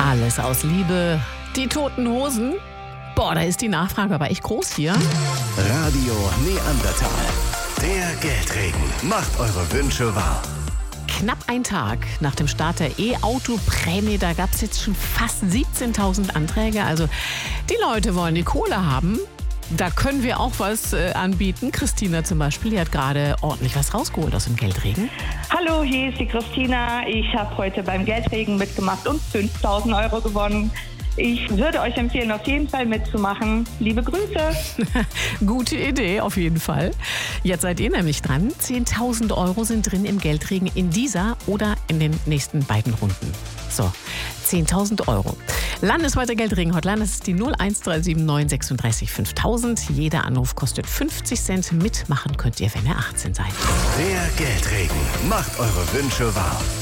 Alles aus Liebe. Die Toten Hosen. Boah, da ist die Nachfrage aber echt groß hier. Radio Neandertal. Der Geldregen macht eure Wünsche wahr. Knapp ein Tag nach dem Start der E-Auto-Prämie, da gab es jetzt schon fast 17.000 Anträge. Also die Leute wollen die Kohle haben. Da können wir auch was anbieten. Christina zum Beispiel, die hat gerade ordentlich was rausgeholt aus dem Geldregen. Hallo, hier ist die Christina. Ich habe heute beim Geldregen mitgemacht und 5.000 Euro gewonnen. Ich würde euch empfehlen, auf jeden Fall mitzumachen. Liebe Grüße. Gute Idee, auf jeden Fall. Jetzt seid ihr nämlich dran. 10.000 Euro sind drin im Geldregen in dieser oder in den nächsten beiden Runden. So, 10.000 Euro. Landesweite Geldregen-Hotline, das ist die 01379 36 5000. Jeder Anruf kostet 50 Cent. Mitmachen könnt ihr, wenn ihr 18 seid. Der Geldregen macht eure Wünsche wahr.